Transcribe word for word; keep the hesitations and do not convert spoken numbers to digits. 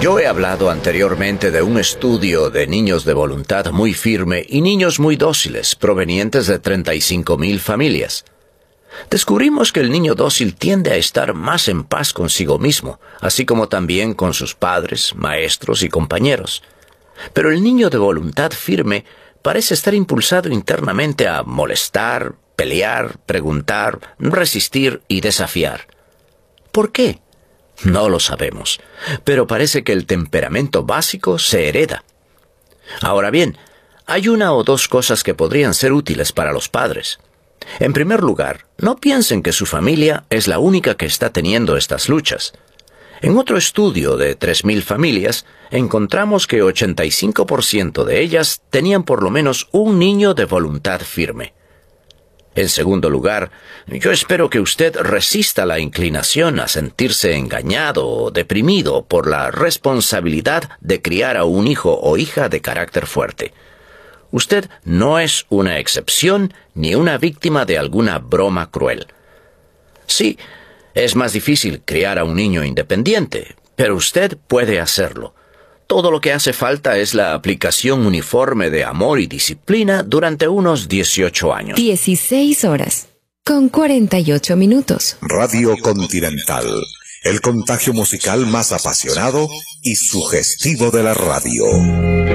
Yo he hablado anteriormente de un estudio de niños de voluntad muy firme y niños muy dóciles, provenientes de treinta y cinco mil familias. Descubrimos que el niño dócil tiende a estar más en paz consigo mismo, así como también con sus padres, maestros y compañeros. Pero el niño de voluntad firme parece estar impulsado internamente a molestar, pelear, preguntar, resistir y desafiar. ¿Por qué? No lo sabemos, pero parece que el temperamento básico se hereda. Ahora bien, hay una o dos cosas que podrían ser útiles para los padres. En primer lugar, no piensen que su familia es la única que está teniendo estas luchas. En otro estudio de tres mil familias, encontramos que ochenta y cinco por ciento de ellas tenían por lo menos un niño de voluntad firme. En segundo lugar, yo espero que usted resista la inclinación a sentirse engañado o deprimido por la responsabilidad de criar a un hijo o hija de carácter fuerte. Usted no es una excepción ni una víctima de alguna broma cruel. Sí, es más difícil criar a un niño independiente, pero usted puede hacerlo. Todo lo que hace falta es la aplicación uniforme de amor y disciplina durante unos dieciocho años. dieciséis horas, con cuarenta y ocho minutos. Radio Continental, el contagio musical más apasionado y sugestivo de la radio.